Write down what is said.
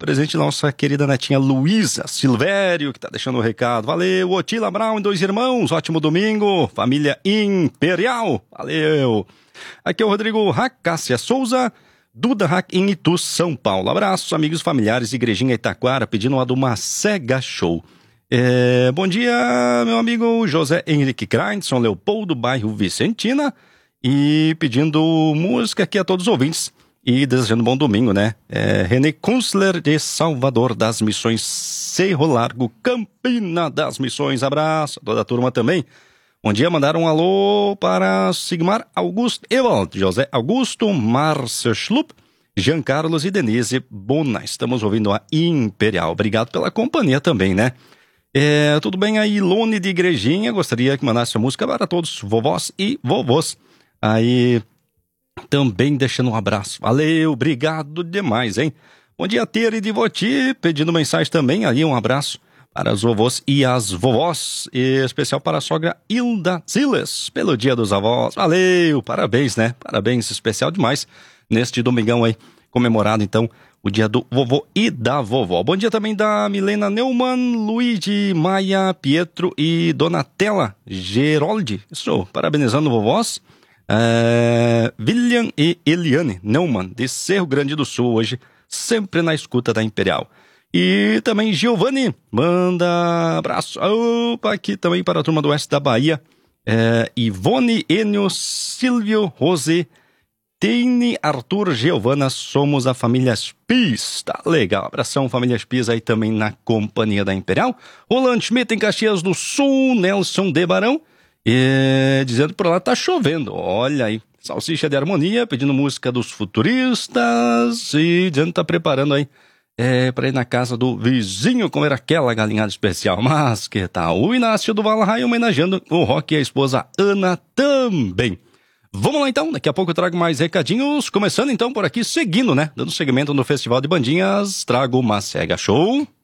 Presente nossa querida netinha Luísa Silvério, que tá deixando o recado. Valeu, Otila Brown e 2 irmãos, ótimo domingo. Família Imperial, valeu. Aqui é o Rodrigo Racássia Souza, Duda Hack em Itu, São Paulo. Abraços, amigos, familiares, Igrejinha Itaquara, pedindo uma do Macega Show. Bom dia, meu amigo José Henrique Krain, São Leopoldo, bairro Vicentina. E pedindo música aqui a todos os ouvintes. E desejando um bom domingo, né? René Kunstler, de Salvador das Missões, Cerro Largo, Campina das Missões. Abraço a toda a turma também. Bom dia, mandaram um alô para Sigmar Augusto Ewald, José Augusto, Márcio Schlupp, Jean Carlos e Denise Bona. Estamos ouvindo a Imperial. Obrigado pela companhia também, né? Tudo bem aí, Lone de Igrejinha? Gostaria que mandasse a música para todos, vovós e vovôs. Aí, também deixando um abraço. Valeu, obrigado demais, hein? Bom dia, Tere de Voti, pedindo mensagem também. Aí, um abraço para os vovôs e as vovós. E especial para a sogra Hilda Siles, pelo Dia dos Avós. Valeu, parabéns, né? Parabéns, especial demais neste domingão aí, comemorado então o dia do vovô e da vovó. Bom dia também da Milena Neumann, Luigi, Maia, Pietro e Donatella Geroldi. Estou parabenizando vovós. William e Eliane Neumann, de Cerro Grande do Sul, hoje, sempre na escuta da Imperial. E também Giovanni, manda abraço. Opa, aqui também para a turma do oeste da Bahia. Ivone, Enio, Silvio, Rose, Teine, Arthur, Giovana, somos a família Spies. Tá legal, abração, família Spies aí também na companhia da Imperial. Roland Schmidt em Caxias do Sul, Nelson de Barão. Dizendo que por lá tá chovendo. Olha aí, Salsicha de Harmonia, pedindo música dos Futuristas. E dizendo que tá preparando aí pra ir na casa do vizinho comer aquela galinhada especial. Mas que tal? O Inácio do Valhai homenageando o Rock e a esposa Ana também. Vamos lá então, daqui a pouco eu trago mais recadinhos. Começando então por aqui, seguindo, né? Dando segmento no Festival de Bandinhas, trago uma Macega Show.